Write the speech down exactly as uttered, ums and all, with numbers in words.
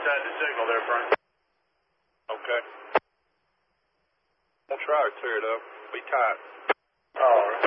inside the signal there, Frank. Okay. We'll try to tear it up. Be tight. All right.